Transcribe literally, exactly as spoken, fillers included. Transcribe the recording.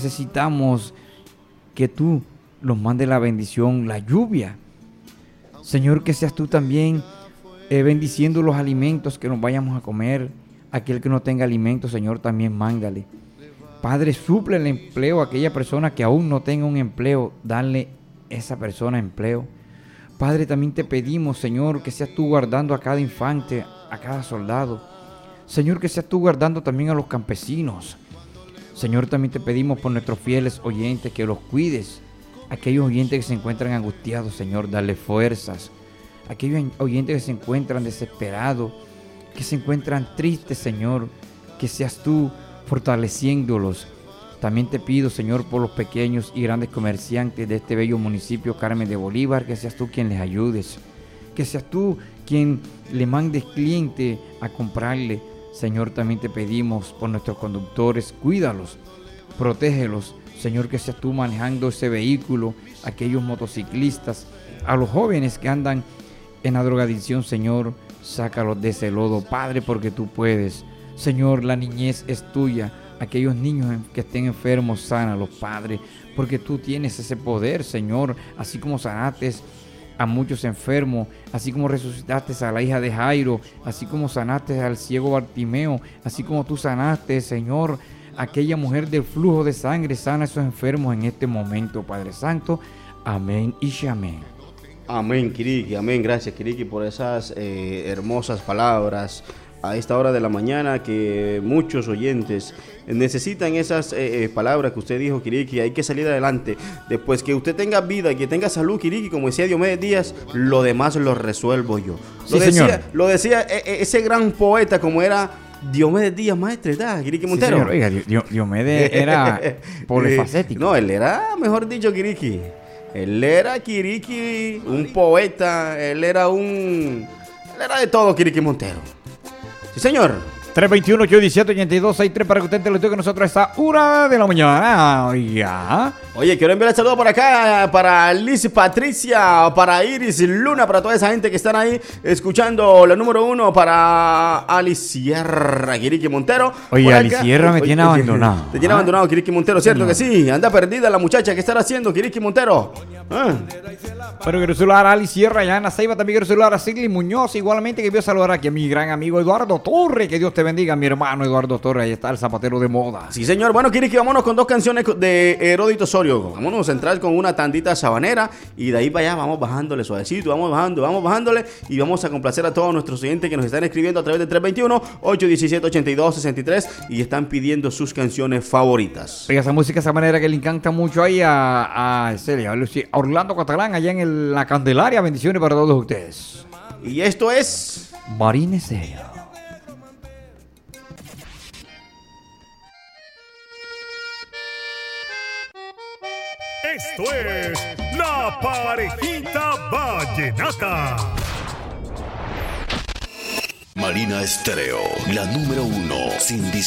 necesitamos que tú los mandes la bendición, la lluvia. Señor, que seas tú también eh, bendiciendo los alimentos que nos vayamos a comer. Aquel que no tenga alimento, Señor, también mándale. Padre, suple el empleo a aquella persona que aún no tenga un empleo. Dale a esa persona empleo. Padre, también te pedimos, Señor, que seas tú guardando a cada infante, a cada soldado. Señor, que seas tú guardando también a los campesinos. Señor, también te pedimos por nuestros fieles oyentes que los cuides. Aquellos oyentes que se encuentran angustiados, Señor, dale fuerzas. Aquellos oyentes que se encuentran desesperados, que se encuentran tristes, Señor, que seas tú fortaleciéndolos. También te pido, Señor, por los pequeños y grandes comerciantes de este bello municipio Carmen de Bolívar, que seas tú quien les ayudes, que seas tú quien le mandes cliente a comprarle. Señor, también te pedimos por nuestros conductores, cuídalos, protégelos. Señor, que seas tú manejando ese vehículo, aquellos motociclistas, a los jóvenes que andan en la drogadicción, Señor, sácalos de ese lodo, Padre, porque tú puedes. Señor, la niñez es tuya. Aquellos niños que estén enfermos, sánalos, Padre, porque tú tienes ese poder, Señor, así como sanaste a muchos enfermos, así como resucitaste a la hija de Jairo, así como sanaste al ciego Bartimeo, así como tú sanaste, Señor, aquella mujer del flujo de sangre. Sana a esos enfermos en este momento, Padre Santo. Amén y amén. Amén, Kiriki, amén. Gracias, Kiriki, por esas eh, hermosas palabras a esta hora de la mañana, que muchos oyentes necesitan esas eh, palabras que usted dijo, Kiriki. Hay que salir adelante. Después que usted tenga vida y que tenga salud, Kiriki, como decía Diomedes Díaz, lo demás lo resuelvo yo. Sí, lo decía, señor. Lo decía eh, ese gran poeta como era Diomedes Díaz, maestre, ¿verdad? Kiriki Montero. Sí, señor. Oiga, Dio- Diomedes era polifacético. No, él era, mejor dicho, Kiriki. Él era, Kiriki, un poeta. Él era un... Él era de todo, Kiriki Montero. Sí, señor. tres dos uno, ocho uno siete, ocho dos seis tres para que usted te lo toque nosotros a esta una de la mañana. Oiga. Oye, quiero enviar el saludo por acá para Liz Patricia, para Iris Luna, para toda esa gente que están ahí escuchando la número uno, para Ali Sierra, Kiriki Montero. Oye, Por Ali acá- Sierra me Oye, tiene oye, abandonado. Te tiene ¿Ah? abandonado, Kiriki Montero, ¿cierto No. que sí? Anda perdida la muchacha. ¿Qué estará haciendo, Kiriki Montero? Ah. Pero quiero saludar a Ali Sierra, allá en la Ceiba. También quiero saludar a Sigli Muñoz. Igualmente que quiero saludar aquí a mi gran amigo Eduardo Torre. Que Dios te bendiga, mi hermano Eduardo Torre. Ahí está el zapatero de moda. Sí, señor. Bueno, Kiriki, vámonos con dos canciones de Heródito Osorio. Vámonos a entrar con una tandita sabanera y de ahí para allá vamos bajándole suavecito, vamos bajando, vamos bajándole y vamos a complacer a todos nuestros oyentes que nos están escribiendo a través de tres dos uno, ocho uno siete, ocho dos seis tres y están pidiendo sus canciones favoritas. Oiga, esa música, esa manera que le encanta mucho ahí a, a, Celia, a Orlando Catalán, allá en el- la Candelaria. Bendiciones para todos ustedes. Y esto es... Marine Sea. Esto es La Parejita Vallenata. Marina Estéreo, la número uno, sin